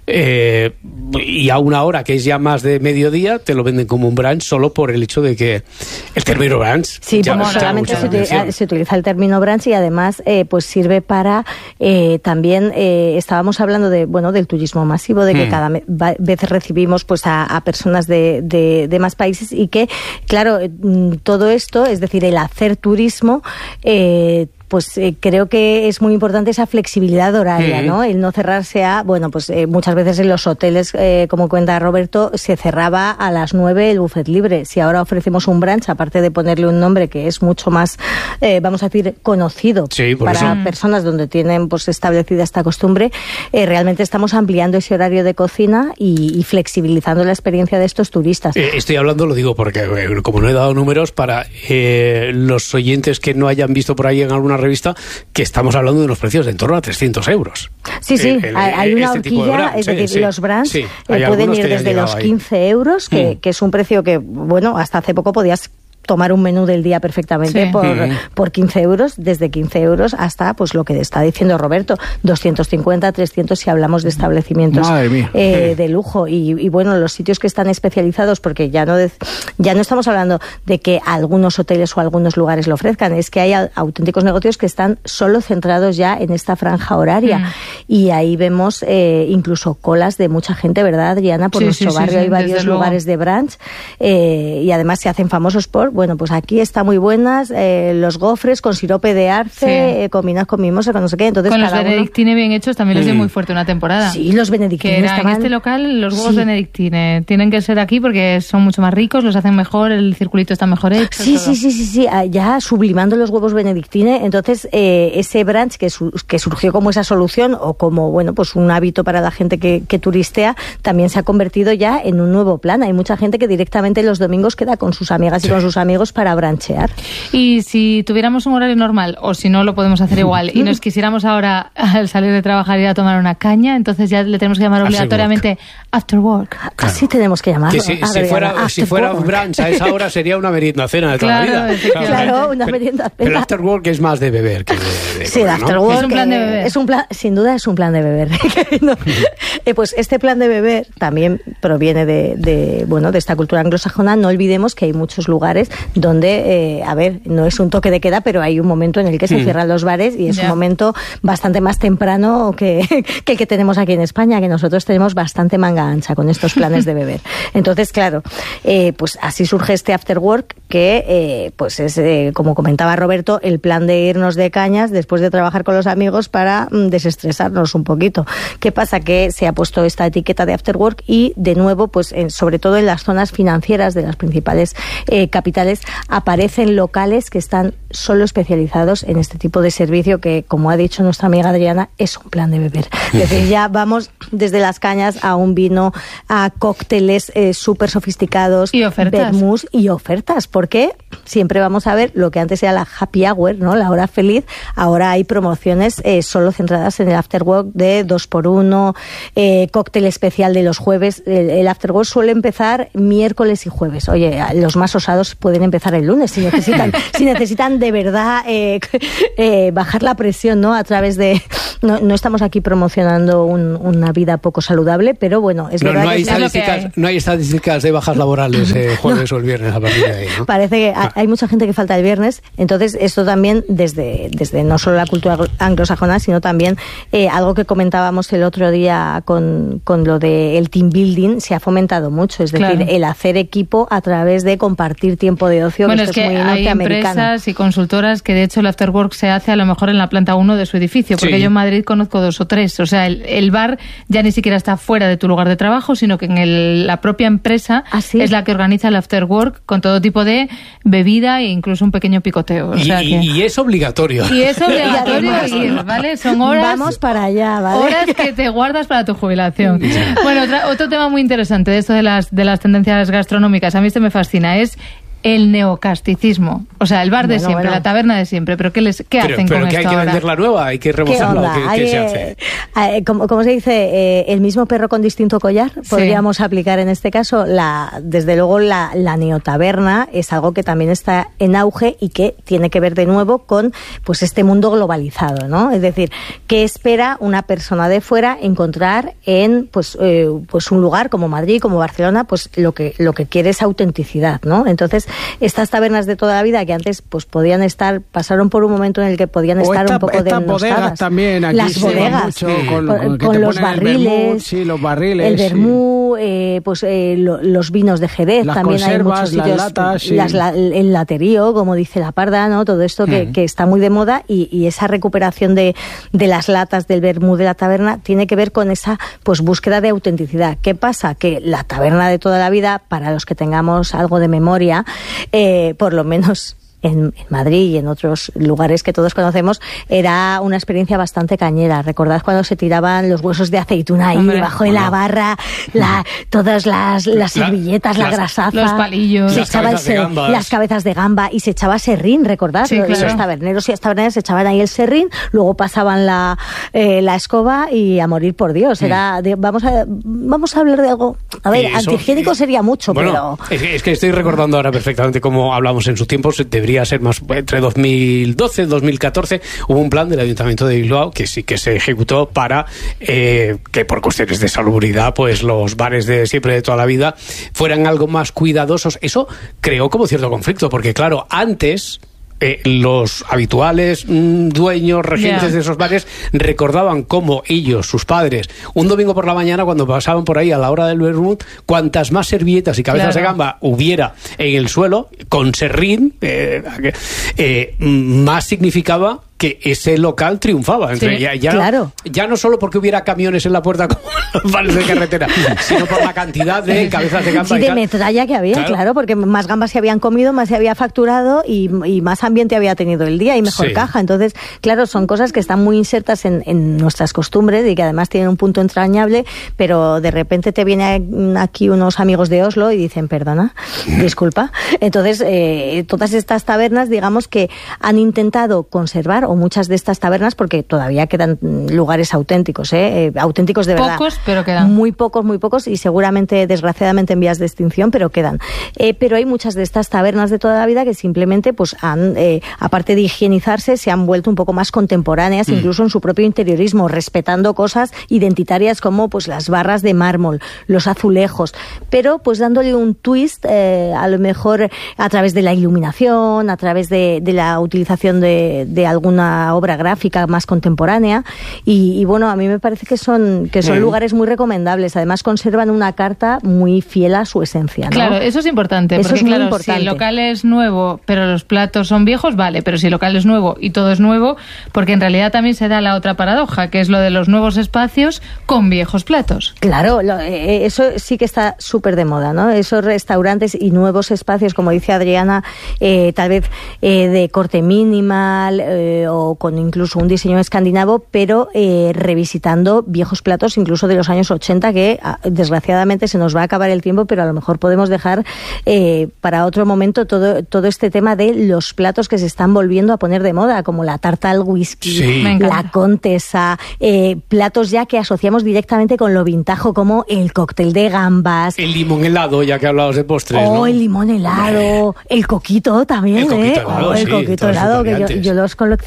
y a una hora que es ya más de mediodía, te lo venden como un brunch solo por el hecho de que el término brunch... Sí, como solamente se utiliza el término brunch y además pues sirve para también, estábamos hablando del turismo masivo, de que cada vez recibimos pues a personas de más países y que, claro, todo esto, es decir, el hacer turismo... pues creo que es muy importante esa flexibilidad horaria, ¿no? El no cerrarse muchas veces en los hoteles, como cuenta Roberto, se cerraba a las 9 el buffet libre. Si ahora ofrecemos un brunch, aparte de ponerle un nombre que es mucho más, vamos a decir, conocido para personas donde tienen pues establecida esta costumbre, realmente estamos ampliando ese horario de cocina y flexibilizando la experiencia de estos turistas. Estoy hablando, lo digo porque como no he dado números, para los oyentes que no hayan visto por ahí en alguna revista, que estamos hablando de unos precios de en torno a 300 euros. Sí, hay una horquilla, es decir, los brunch pueden ir desde los 15 euros, que es un precio que, hasta hace poco podías tomar un menú del día perfectamente por 15 euros, desde 15 euros hasta pues lo que está diciendo Roberto, 250, 300 si hablamos de establecimientos de lujo y los sitios que están especializados, porque ya no estamos hablando de que algunos hoteles o algunos lugares lo ofrezcan, es que hay auténticos negocios que están solo centrados ya en esta franja horaria y ahí vemos incluso colas de mucha gente, ¿verdad, Adriana? Por nuestro barrio hay varios lugares de brunch y además se hacen famosos por pues aquí está muy buenas, los gofres con sirope de arce, combinados con mimosa, con no sé qué. Entonces, con los benedictine bien hechos también les dio muy fuerte una temporada. Sí, los benedictine estaban... En este local, los huevos benedictine tienen que ser aquí porque son mucho más ricos, los hacen mejor, el circulito está mejor hecho. Sí, ya sublimando los huevos benedictine. Entonces, ese brunch que surgió como esa solución o como, pues un hábito para la gente que turistea, también se ha convertido ya en un nuevo plan. Hay mucha gente que directamente los domingos queda con sus amigas y con sus amigos para branchear. Y si tuviéramos un horario normal, o si no lo podemos hacer igual, y nos quisiéramos ahora al salir de trabajar ir a tomar una caña, entonces ya le tenemos que llamar obligatoriamente after work. Claro. Así tenemos que llamarlo. Que si fuera un brunch a esa hora sería una merienda cena de toda la vida. Claro, una merienda cena. Pero after work es más de beber que de sí, comer, after work es un plan de beber. Sin duda es un plan de beber. Pues este plan de beber también proviene de esta cultura anglosajona. No olvidemos que hay muchos lugares donde, no es un toque de queda, pero hay un momento en el que se cierran los bares y es un momento bastante más temprano que el que tenemos aquí en España, que nosotros tenemos bastante manga ancha con estos planes de beber. Entonces, claro, pues así surge este after work que, pues es, como comentaba Roberto, el plan de irnos de cañas después de trabajar con los amigos para desestresarnos un poquito. ¿Qué pasa? Que se ha puesto esta etiqueta de after work y, de nuevo, pues sobre todo en las zonas financieras de las principales capitales, aparecen locales que están solo especializados en este tipo de servicio que, como ha dicho nuestra amiga Adriana, es un plan de beber. Es decir, ya vamos desde las cañas a un vino, a cócteles súper sofisticados, y ofertas. Vermús y ofertas, porque siempre vamos a ver lo que antes era la happy hour, ¿no? La hora feliz. Ahora hay promociones solo centradas en el afterwork de 2x1, cóctel especial de los jueves. El afterwork suele empezar miércoles y jueves. Oye, los más osados pueden empezar el lunes si necesitan de verdad bajar la presión, ¿no? A través de no estamos aquí promocionando una vida poco saludable, pero bueno, es verdad que no hay estadísticas de bajas laborales jueves o el viernes a partir de ahí, ¿no? Parece que hay mucha gente que falta el viernes, entonces esto también desde no solo la cultura anglosajona, sino también algo que comentábamos el otro día con lo del team building, se ha fomentado mucho, es decir, el hacer equipo a través de compartir tiempo de ocio. Bueno, es que hay empresas y consultoras que de hecho el after work se hace a lo mejor en la planta 1 de su edificio, porque yo en Madrid conozco 2 o 3, o sea, el bar ya ni siquiera está fuera de tu lugar de trabajo, sino que en la propia empresa es la que organiza el after work con todo tipo de bebida e incluso un pequeño picoteo. O sea y es obligatorio. Y es obligatorio ir, ¿vale? Son horas. Vamos para allá, ¿vale? Horas que te guardas para tu jubilación. Bueno, otro tema muy interesante de esto de las tendencias gastronómicas, a mí esto me fascina, es el neocasticismo. O sea, el bar de siempre, la taberna de siempre. ¿Pero qué hacen con esto ahora? ¿Hay que vender la nueva? ¿Hay que rebozarla? ¿Qué se hace? ¿Cómo se dice? El mismo perro con distinto collar. Podríamos aplicar en este caso. Desde luego, la neotaberna es algo que también está en auge y que tiene que ver de nuevo con pues este mundo globalizado, ¿no? Es decir, ¿qué espera una persona de fuera encontrar en pues un lugar como Madrid, como Barcelona? Pues lo que quiere es autenticidad, ¿no? Entonces, estas tabernas de toda la vida que antes pues pasaron por un momento en el que podían estar un poco estas bodegas también, aquí las bodegas mucho con los barriles, los barriles, el vermú, los vinos de Jerez, las también conservas, hay muchos sitios, las latas, el laterío, como dice la Parda, ¿no? Todo esto que está muy de moda y esa recuperación de las latas del vermú de la taberna tiene que ver con esa pues búsqueda de autenticidad. ¿Qué pasa? Que la taberna de toda la vida, para los que tengamos algo de memoria, por lo menos en Madrid y en otros lugares que todos conocemos, era una experiencia bastante cañera. ¿Recordad cuando se tiraban los huesos de aceituna ahí debajo de la barra, todas las servilletas, la grasaza, los palillos, las cabezas de gamba, y se echaba serrín, ¿recordad? Sí, claro. Los taberneros y las taberneras se echaban ahí el serrín, luego pasaban la escoba y a morir por Dios. Vamos a hablar de algo, a ver, antihigiénico sería mucho, bueno, pero... Es que estoy recordando ahora perfectamente cómo hablamos en su tiempo. Debería ser más entre 2012 y 2014 hubo un plan del Ayuntamiento de Bilbao que sí que se ejecutó para que por cuestiones de salubridad pues los bares de siempre, de toda la vida, fueran algo más cuidadosos. Eso creó como cierto conflicto, porque claro, antes los habituales dueños, regentes de esos bares recordaban cómo ellos, sus padres, un domingo por la mañana cuando pasaban por ahí a la hora del vermut, cuantas más servilletas y cabezas de gamba hubiera en el suelo con serrín, más significaba que ese local triunfaba. Ya no solo porque hubiera camiones en la puerta como los bares de carretera, sino por la cantidad de cabezas de gamba. Sí, de metralla que había, claro, porque más gambas se habían comido, más se había facturado y más ambiente había tenido el día y mejor caja. Entonces, claro, son cosas que están muy insertas en nuestras costumbres y que además tienen un punto entrañable, pero de repente te vienen aquí unos amigos de Oslo y dicen, perdona, disculpa. Entonces, todas estas tabernas, digamos que han intentado conservar, o muchas de estas tabernas, porque todavía quedan lugares auténticos, auténticos de verdad. Pocos, pero quedan. Muy pocos y seguramente, desgraciadamente, en vías de extinción, pero quedan. Pero hay muchas de estas tabernas de toda la vida que simplemente, pues han, aparte de higienizarse, se han vuelto un poco más contemporáneas, incluso en su propio interiorismo, respetando cosas identitarias como pues las barras de mármol, los azulejos, pero pues dándole un twist, a lo mejor a través de la iluminación, a través de la utilización de alguna obra gráfica más contemporánea y bueno, a mí me parece que son lugares muy recomendables. Además conservan una carta muy fiel a su esencia, ¿no? Claro, eso es importante, porque claro, si el local es nuevo pero los platos son viejos, vale, pero si el local es nuevo y todo es nuevo, porque en realidad también se da la otra paradoja, que es lo de los nuevos espacios con viejos platos. Claro, eso sí que está súper de moda, ¿no? Esos restaurantes y nuevos espacios, como dice Adriana, tal vez de corte minimal, o con incluso un diseño escandinavo, pero revisitando viejos platos incluso de los años 80 que desgraciadamente se nos va a acabar el tiempo, pero a lo mejor podemos dejar para otro momento todo este tema de los platos que se están volviendo a poner de moda, como la tarta al whisky, la contesa, platos ya que asociamos directamente con lo vintajo, como el cóctel de gambas, el limón helado, ya que hablabas de postres, ¿no? El limón helado, el coquito también, el coquito helado, que yo los colecciono.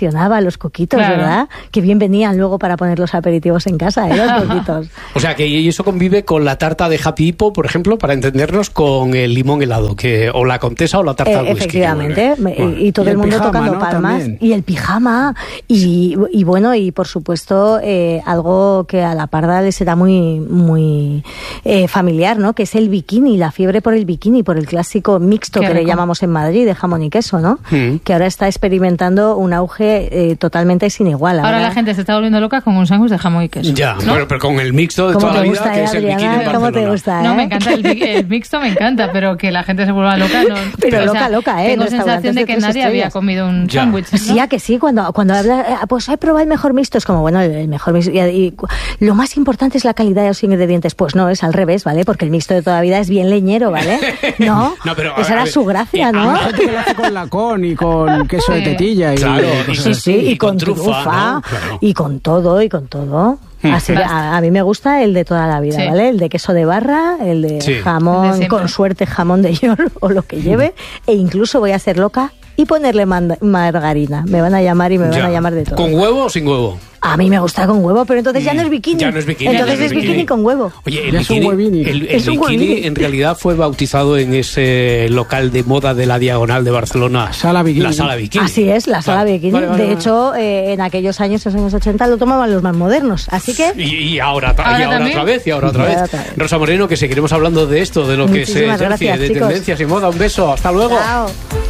funcionaba, los coquitos, ¿verdad? Que bien venían luego para poner los aperitivos en casa, los coquitos. O sea, que eso convive con la tarta de Happy Hippo, por ejemplo, para entendernos, con el limón helado, o la Comtesa o la tarta al whisky. Efectivamente, y todo el mundo pijama, tocando palmas. También. Y el pijama, y bueno, y por supuesto, algo que a la parda le será muy familiar, ¿no? Que es el bikini, la fiebre por el bikini, por el clásico mixto que le llamamos en Madrid, de jamón y queso, ¿no? Que ahora está experimentando un auge totalmente sin igual. Ahora la gente se está volviendo loca con un sándwich de jamón y queso. Ya, ¿no? pero con el mixto de toda la vida, que es el bikini en Barcelona. ¿Cómo te gusta, No, me encanta el mixto, me encanta, pero que la gente se vuelva loca, no. Pero loca, Tengo sensación de que nadie había comido un sándwich, ¿no? Sí, que sí, cuando habla, pues he probado el mejor mixto, es como, bueno, el mejor mixto, y lo más importante es la calidad de los ingredientes. Pues no, es al revés, ¿vale? Porque el mixto de toda la vida es bien leñero, ¿vale? No, pero, esa era su gracia, ¿no? Hay gente que lo hace con lacón y con queso de tetilla. Y con trufa, ¿no? Claro. y con todo. Así que a mí me gusta el de toda la vida, ¿vale? El de queso de barra, el de jamón, con suerte jamón de york o lo que lleve, e incluso voy a ser loca y ponerle margarina. Me van a llamar y me van a llamar de todo. ¿Con huevo o sin huevo? A mí me gusta con huevo, pero entonces ya no es bikini. Entonces es bikini con huevo. Oye, el bikini en realidad fue bautizado en ese local de moda de la Diagonal de Barcelona. Sala Bikini. La Sala Bikini. Así es, la Sala Bikini. De hecho, en aquellos años, en los años 80, lo tomaban los más modernos. Así que... Y ahora otra vez. Rosa Moreno, que seguiremos hablando de esto, de lo que se ejerce, de tendencias y moda. Un beso, hasta luego. Chao.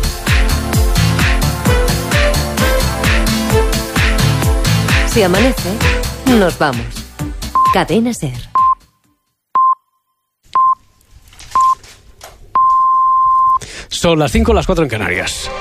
Si amanece, nos vamos. Cadena SER. Son las 5, las 4 en Canarias.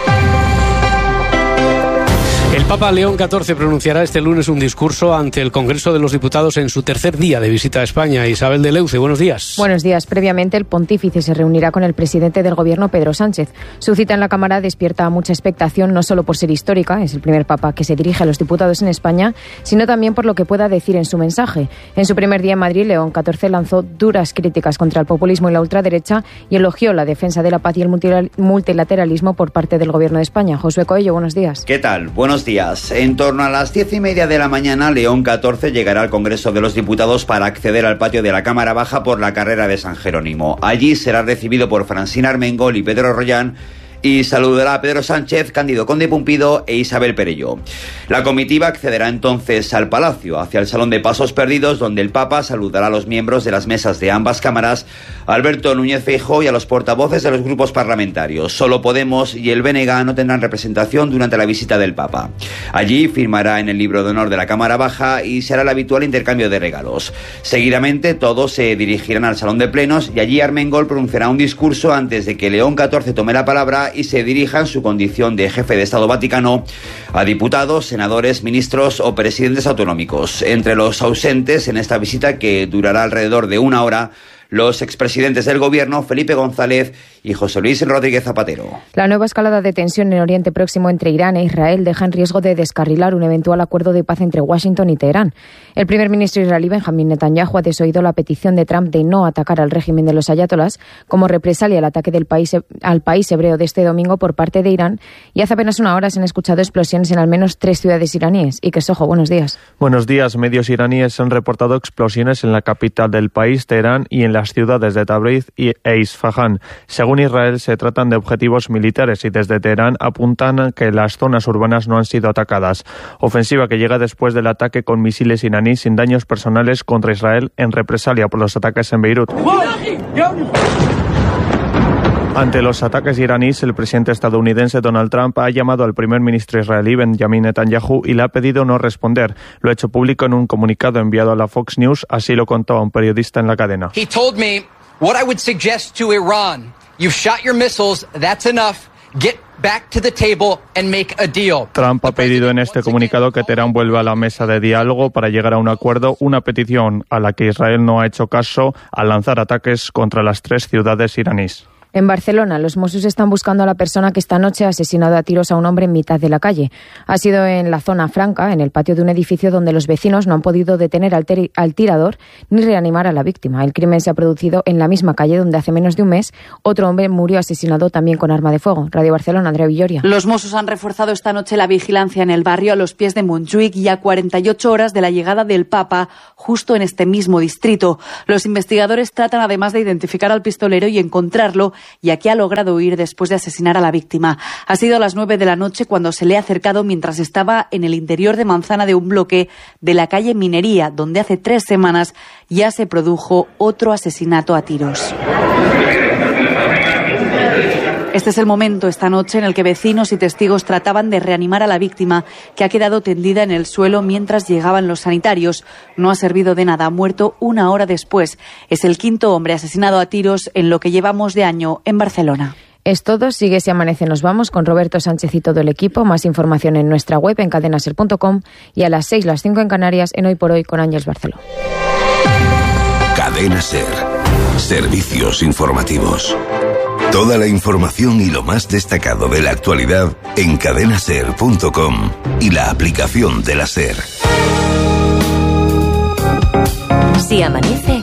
El Papa León XIV pronunciará este lunes un discurso ante el Congreso de los Diputados en su tercer día de visita a España. Isabel de Leuce, buenos días. Buenos días. Previamente, el pontífice se reunirá con el presidente del Gobierno, Pedro Sánchez. Su cita en la Cámara despierta mucha expectación, no solo por ser histórica, es el primer Papa que se dirige a los diputados en España, sino también por lo que pueda decir en su mensaje. En su primer día en Madrid, León XIV lanzó duras críticas contra el populismo y la ultraderecha y elogió la defensa de la paz y el multilateralismo por parte del Gobierno de España. Josué Coello, buenos días. ¿Qué tal? Buenos días. En torno a las 10:30 de la mañana, León XIV llegará al Congreso de los Diputados para acceder al patio de la Cámara Baja por la carrera de San Jerónimo. Allí será recibido por Francina Armengol y Pedro Rollán, y saludará a Pedro Sánchez, Cándido Conde Pumpido e Isabel Perelló. La comitiva accederá entonces al Palacio, hacia el Salón de Pasos Perdidos, donde el Papa saludará a los miembros de las mesas de ambas cámaras, a Alberto Núñez Feijóo y a los portavoces de los grupos parlamentarios. Solo Podemos y el BNG no tendrán representación durante la visita del Papa. Allí firmará en el libro de honor de la Cámara Baja y se hará el habitual intercambio de regalos. Seguidamente todos se dirigirán al Salón de Plenos y allí Armengol pronunciará un discurso antes de que León XIV tome la palabra y se dirija en su condición de jefe de Estado Vaticano a diputados, senadores, ministros o presidentes autonómicos. Entre los ausentes en esta visita, que durará alrededor de 1 hora, los expresidentes del Gobierno, Felipe González y José Luis Rodríguez Zapatero. La nueva escalada de tensión en Oriente Próximo entre Irán e Israel deja en riesgo de descarrilar un eventual acuerdo de paz entre Washington y Teherán. El primer ministro israelí Benjamín Netanyahu ha desoído la petición de Trump de no atacar al régimen de los ayatolás como represalia al ataque al país hebreo de este domingo por parte de Irán, y hace apenas 1 hora se han escuchado explosiones en al menos 3 ciudades iraníes. Y que Sojo, buenos días. Buenos días. Medios iraníes han reportado explosiones en la capital del país, Teherán, y en las ciudades de Tabriz e Isfahán. Según Israel, se tratan de objetivos militares y desde Teherán apuntan que las zonas urbanas no han sido atacadas. Ofensiva que llega después del ataque con misiles iraníes sin daños personales contra Israel en represalia por los ataques en Beirut. Ante los ataques iraníes, el presidente estadounidense Donald Trump ha llamado al primer ministro israelí Benjamín Netanyahu y le ha pedido no responder. Lo ha hecho público en un comunicado enviado a la Fox News, así lo contó a un periodista en la cadena. He told me what I would suggest to Iran. You've shot your missiles, that's enough. Get back to the table and make a deal. Trump ha pedido en este comunicado que Teherán vuelva a la mesa de diálogo para llegar a un acuerdo, una petición a la que Israel no ha hecho caso al lanzar ataques contra las 3 ciudades iraníes. En Barcelona, los Mossos están buscando a la persona que esta noche ha asesinado a tiros a un hombre en mitad de la calle. Ha sido en la zona franca, en el patio de un edificio donde los vecinos no han podido detener al tirador ni reanimar a la víctima. El crimen se ha producido en la misma calle donde hace menos de un mes otro hombre murió asesinado también con arma de fuego. Radio Barcelona, Andrea Villoria. Los Mossos han reforzado esta noche la vigilancia en el barrio a los pies de Montjuïc y a 48 horas de la llegada del Papa, justo en este mismo distrito. Los investigadores tratan además de identificar al pistolero y encontrarlo, ya que ha logrado huir después de asesinar a la víctima. Ha sido a las 9 de la noche cuando se le ha acercado mientras estaba en el interior de manzana de un bloque de la calle Minería, donde hace 3 semanas ya se produjo otro asesinato a tiros. Este es el momento esta noche en el que vecinos y testigos trataban de reanimar a la víctima, que ha quedado tendida en el suelo mientras llegaban los sanitarios. No ha servido de nada, ha muerto 1 hora después. Es el 5º hombre asesinado a tiros en lo que llevamos de año en Barcelona. Es todo, sigue Si Amanece Nos Vamos con Roberto Sánchez y todo el equipo. Más información en nuestra web en cadenaser.com y a las 6, las 5 en Canarias en Hoy por Hoy con Ángeles Barceló. Cadena Ser. Servicios informativos. Toda la información y lo más destacado de la actualidad en cadenaser.com y la aplicación de la Ser. Si amanece,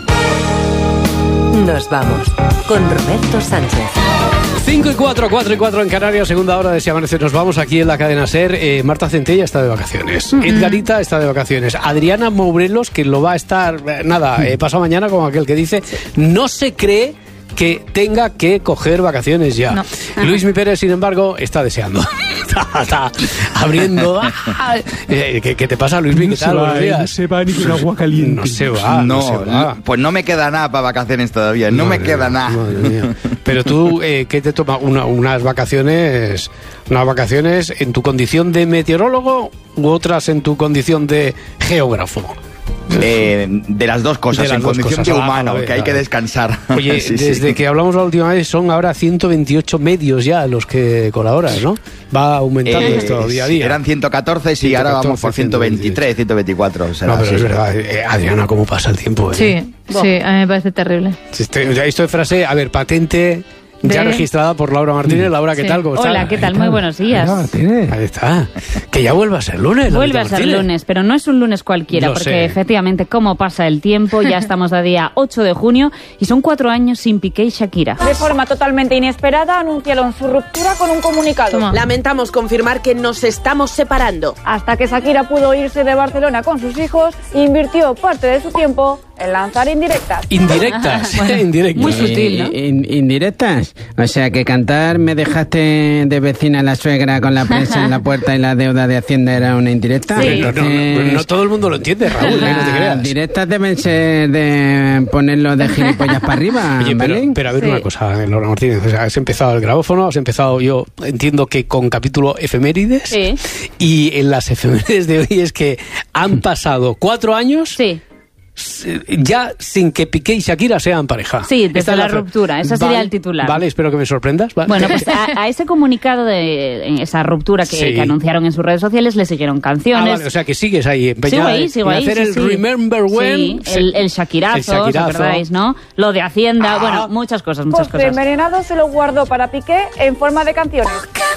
nos vamos con Roberto Sánchez. 5 y 4, 4 y 4 en Canarias, segunda hora de Si Amanece Nos Vamos aquí en la cadena SER. Marta Centella está de vacaciones, Edgarita está de vacaciones, Adriana Mourelos, que lo va a estar, pasado mañana, como aquel que dice, no se cree que tenga que coger vacaciones ya. No. Luismi Pérez, sin embargo, está deseando. Está abriendo. ¿Qué te pasa, Luismi? ¿Qué tal? Buenos días. No se va ni con agua caliente. No se va. No, pues no me queda nada para vacaciones todavía. No me queda nada. Madre mía. Pero tú, ¿qué te toma? Unas vacaciones en tu condición de meteorólogo u otras en tu condición de geógrafo? De las dos cosas, en condición de humano, que hay que descansar. Oye, desde que hablamos la última vez son ahora 128 medios ya los que colaboras, ¿no? Va aumentando esto día a día. Eran 114 y ahora vamos por 123, 124. Será, no, pero es verdad, Adriana, cómo pasa el tiempo. Sí, a mí me parece terrible. Esto de frase, a ver, patente... Ya registrada por Laura Martínez. Laura, ¿qué tal? ¿Cómo estás? Hola, ¿qué tal? Muy buenos días. Ahí está. Que ya vuelva a ser lunes. Vuelve a ser lunes, pero no es un lunes cualquiera, porque efectivamente, cómo pasa el tiempo, ya estamos a día 8 de junio y son 4 años sin Piqué y Shakira. De forma totalmente inesperada, anunciaron su ruptura con un comunicado. Toma. Lamentamos confirmar que nos estamos separando. Hasta que Shakira pudo irse de Barcelona con sus hijos, invirtió parte de su tiempo en lanzar indirectas. Indirectas. Bueno, indirectas. Muy sutil, ¿no? ¿Indirectas? O sea, que cantar me dejaste de vecina la suegra con la prensa en la puerta y la deuda de Hacienda era una indirecta. Sí. Entonces, no todo el mundo lo entiende, Raúl, no te creas. Directas deben ser de ponerlo de gilipollas para arriba. Oye, pero a ver una cosa, Laura Martínez, o sea, has empezado el grabófono, has empezado, yo entiendo que con capítulo efemérides, y en las efemérides de hoy es que han pasado 4 años... Sí. Ya sin que Piqué y Shakira sean pareja. Sí, desde la ruptura, esa sería el titular. Vale, espero que me sorprendas. Vale. Bueno, pues a ese comunicado de esa ruptura que anunciaron en sus redes sociales le siguieron canciones. Vale, o sea que sigues ahí empeñada sigo ahí, hacer el Remember When. Sí, el Shakirazo, ¿os acordáis, no? Lo de Hacienda, bueno, muchas cosas. Envenenado se lo guardó para Piqué en forma de canciones.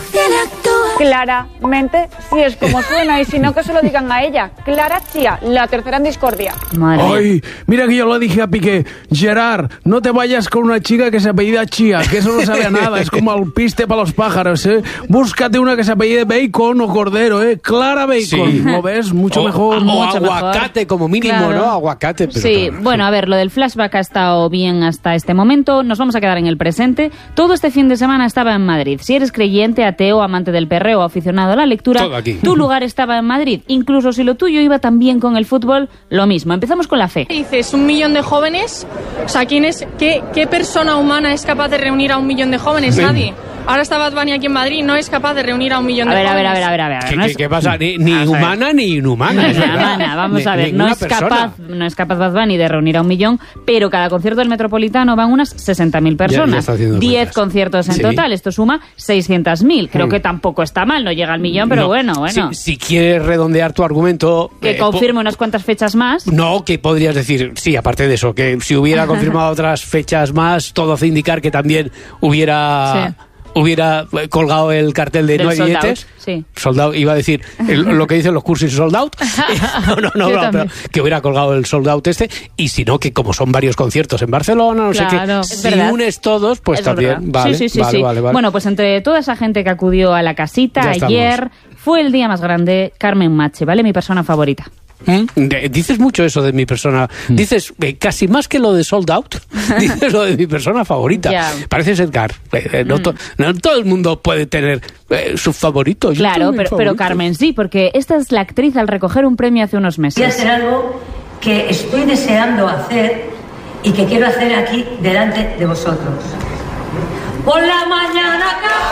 Claramente, si es como suena y si no que se lo digan a ella. Clara Chía, la tercera en discordia. Madre. Ay, mira que yo lo dije a Piqué, Gerard, no te vayas con una chica que se apellida Chía, que eso no sabe a nada, es como alpiste para los pájaros, ¿eh? Búscate una que se apellide Bacon o Cordero, ¿eh? Clara Bacon, sí. ¿lo ves? Mucho mejor. O aguacate, como mínimo, claro. ¿No? Aguacate. Pero sí, bueno, a ver, lo del flashback ha estado bien hasta este momento, nos vamos a quedar en el presente. Todo este fin de semana estaba en Madrid. Si eres creyente, ateo, amante del perreo o aficionado a la lectura, tu lugar estaba en Madrid. Incluso si lo tuyo iba también con el fútbol, lo mismo. Empezamos con la fe. Dices 1 millón de jóvenes, o sea, ¿qué persona humana es capaz de reunir a 1 millón de jóvenes? Nadie. ahora está Bad Bunny aquí en Madrid, no es capaz de reunir a 1 millón de jóvenes. A ver. ¿Qué pasa? Ni humana ni inhumana. Vamos a ver, no es capaz Bad Bunny de reunir a 1 millón, pero cada concierto del Metropolitano van unas 60.000 personas. 10 conciertos en total, esto suma 600.000. Creo que tampoco está mal, no llega al millón, pero bueno. Si quieres redondear tu argumento... Que confirme unas cuantas fechas más. No, que podrías decir, sí, aparte de eso, que si hubiera confirmado otras fechas más, todo hace indicar que también hubiera colgado el cartel de no hay billetes. Sold out, iba a decir lo que dicen los cursos sold out. No, pero que hubiera colgado el sold out y si no, que como son varios conciertos en Barcelona, no sé qué, si unes todos, pues también vale. Vale. Bueno, pues entre toda esa gente que acudió a la casita ayer, fue el día más grande. Carmen Machi, ¿vale? Mi persona favorita. Dices mucho eso de mi persona. Dices casi más que lo de sold out. Dices lo de mi persona favorita. Parece Edgar. No todo el mundo puede tener su favorito. Claro, pero Carmen sí, porque esta es la actriz al recoger un premio hace unos meses. Voy a hacer algo que estoy deseando hacer y que quiero hacer aquí delante de vosotros. Por la mañana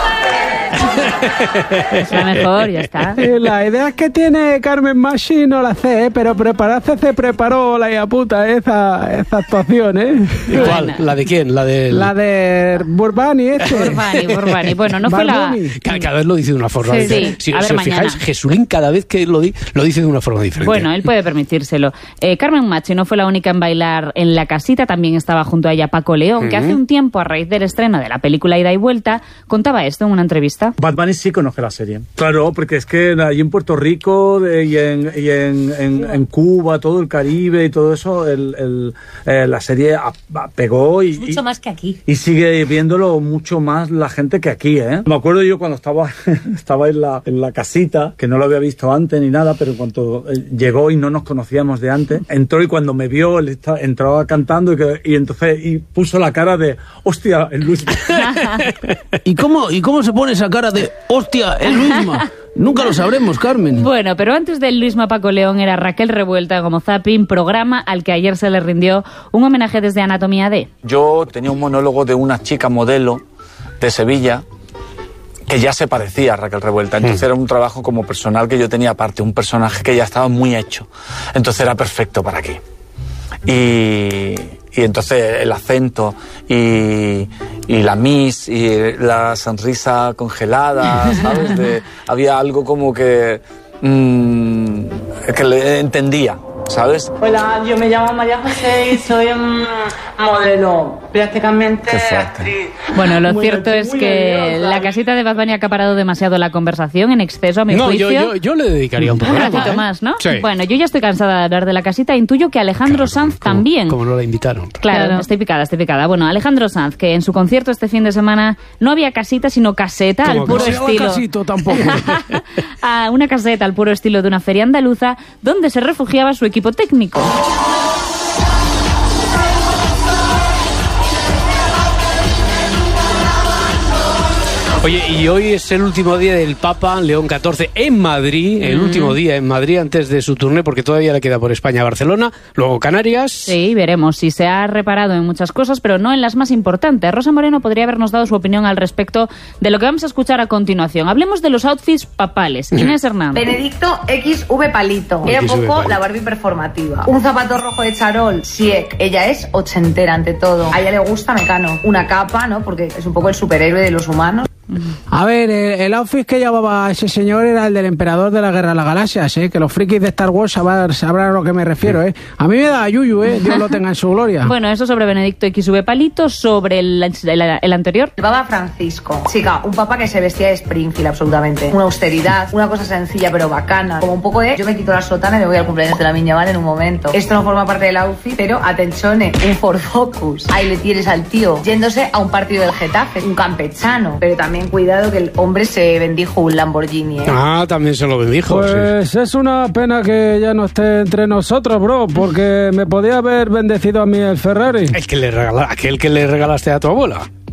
café. Es la mejor, ya está. La idea que tiene Carmen Machi no la sé, pero prepararse se preparó la hija puta esa actuación, ¿eh? ¿Cuál? ¿La de quién? La de Burbani, Burbani. Bueno, no fue la... Cada vez lo dice de una forma diferente. Si os fijáis, Jesulín cada vez que lo dice de una forma diferente. Bueno, él puede permitírselo. Carmen Machi no fue la única en bailar en la casita, también estaba junto a ella Paco León, que hace un tiempo, a raíz del estreno de la película Ida y Vuelta, contaba esto en una entrevista. Bad Bunny sí conoce la serie. Claro, porque es que allí en Puerto Rico y en Cuba, todo el Caribe y todo eso, la serie pegó y... Mucho más que aquí. Y sigue viéndolo mucho más la gente que aquí, ¿eh? Me acuerdo yo cuando estaba en la casita, que no lo había visto antes ni nada, pero en cuanto llegó y no nos conocíamos de antes, entró y cuando me vio, entraba cantando y entonces puso la cara de, hostia, el Luis... ¿Y cómo se pone esa cara de hostia, el Luisma? Nunca lo sabremos, Carmen. Bueno, pero antes del Luisma Paco León era Raquel Revuelta como Zapping, programa al que ayer se le rindió un homenaje desde Anatomía D. Yo tenía un monólogo de una chica modelo de Sevilla que ya se parecía a Raquel Revuelta. Entonces era un trabajo como personal que yo tenía aparte, un personaje que ya estaba muy hecho. Entonces era perfecto para aquí. Y entonces el acento y la Miss y la sonrisa congelada, ¿sabes? Había algo como que le entendía, ¿sabes? Hola, yo me llamo María José y soy modelo, prácticamente actriz. Bueno, lo cierto es que la casita de Bad Bunny ha acaparado demasiado la conversación, en exceso a mi juicio. Yo le dedicaría un ratito más, ¿no? Sí. Bueno, yo ya estoy cansada de hablar de la casita, intuyo que Alejandro Sanz también. Como no la invitaron. Claro, estoy picada. Bueno, Alejandro Sanz, que en su concierto este fin de semana no había casita, sino caseta, al puro estilo. No casito tampoco. Una caseta al puro estilo de una feria andaluza, donde se refugiaba su equipo técnico. Oye, y hoy es el último día del Papa León XIV en Madrid, el último día en Madrid antes de su turné, porque todavía le queda por España Barcelona, luego Canarias. Sí, veremos si se ha reparado en muchas cosas, pero no en las más importantes. Rosa Moreno podría habernos dado su opinión al respecto de lo que vamos a escuchar a continuación. Hablemos de los outfits papales. Inés Hernández. Benedicto XV Palito. Era un poco la Barbie performativa. Un zapato rojo de charol, Siek. Ella es ochentera ante todo. A ella le gusta Mecano. Una capa, ¿no? Porque es un poco el superhéroe de los humanos. A ver, el outfit que llevaba ese señor era el del emperador de la Guerra de las Galaxias, que los frikis de Star Wars sabrán a lo que me refiero, A mí me da yuyu, Dios lo tenga en su gloria. Bueno, eso sobre Benedicto XV Palito. Sobre el anterior. El Papa Francisco. Chica, un papa que se vestía de Springfield absolutamente. Una austeridad, una cosa sencilla pero bacana. Como un poco yo me quito la sotana y me voy al cumpleaños de la Miña Vale en un momento. Esto no forma parte del outfit, pero atenchone, un Ford Focus. Ahí le tienes al tío yéndose a un partido del Getafe, un campechano. Pero también cuidado que el hombre se bendijo un Lamborghini, también se lo bendijo. Pues sí. Es una pena que ya no esté entre nosotros, bro, porque me podía haber bendecido a mí el Ferrari. Aquel que le regalaste a tu abuela.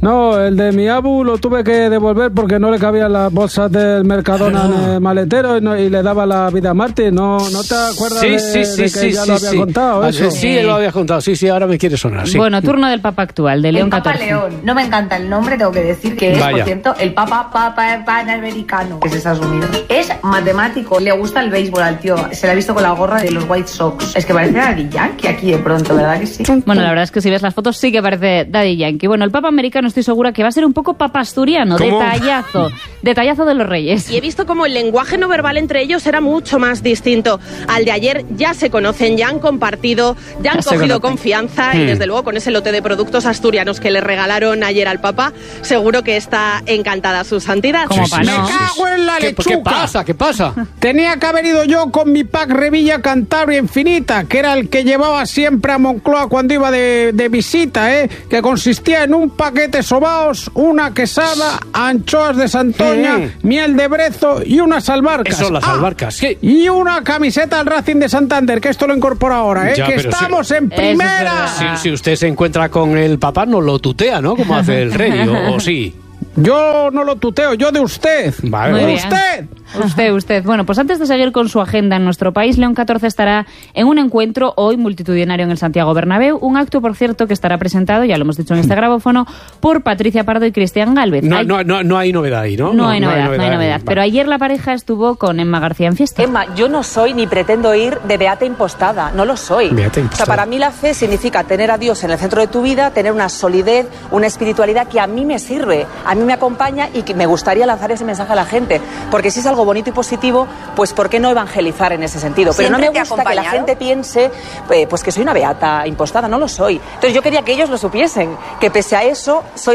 No, el de mi abu lo tuve que devolver porque no le cabían las bolsas del Mercadona en el maletero y le daba la vida a Martín. ¿No te acuerdas de que ya lo había contado? Eso? Sí, lo había contado. Sí, ahora me quiere sonar. Sí. Bueno, turno del Papa actual, de León XIV. Papa León. No me encanta el nombre, tengo que decir que es, por cierto, el Papa Panamericano, que es Estados Unidos. Es matemático, le gusta el béisbol al tío. Se le ha visto con la gorra de los White Sox. Es que parece Daddy Yankee aquí de pronto, ¿verdad que sí? Bueno, la verdad es que si ves las fotos sí que parece Daddy Yankee. Bueno, el Papa americano estoy segura que va a ser un poco papa asturiano, detallazo de los reyes. Y he visto como el lenguaje no verbal entre ellos era mucho más distinto al de ayer. Ya se conocen, ya han compartido, ya han cogido confianza y desde luego con ese lote de productos asturianos que le regalaron ayer al Papa, seguro que está encantada su santidad. Me cago en la lechuga. ¿Qué pasa? Tenía que haber ido yo con mi pack Revilla Cantabria Infinita, que era el que llevaba siempre a Moncloa cuando iba de visita, que consistía en un paquete sobaos, una quesada, anchoas de Santoña, miel de brezo y unas albarcas. Eso, las albarcas. ¿Qué? Y una camiseta al Racing de Santander, que esto lo incorpora ahora, que estamos en primera. Si usted se encuentra con el Papa, no lo tutea, ¿no? Como hace el rey, o sí. Yo no lo tuteo, yo de usted. Vale. Usted. Bueno, pues antes de seguir con su agenda en nuestro país, León XIV estará en un encuentro hoy multitudinario en el Santiago Bernabéu, un acto, por cierto, que estará presentado, ya lo hemos dicho en este grabófono, por Patricia Pardo y Cristian Gálvez. No hay novedad ahí, ¿no? No hay novedad. Vale. Pero ayer la pareja estuvo con Emma García en fiesta. Emma, yo no soy ni pretendo ir de beata impostada, no lo soy. O sea, para mí la fe significa tener a Dios en el centro de tu vida, tener una solidez, una espiritualidad que a mí me sirve, a mí me acompaña y que me gustaría lanzar ese mensaje a la gente, porque si es algo bonito y positivo, pues ¿por qué no evangelizar en ese sentido? Pero no me gusta que la gente piense pues que soy una beata impostada, no lo soy. Entonces yo quería que ellos lo supiesen, que pese a eso soy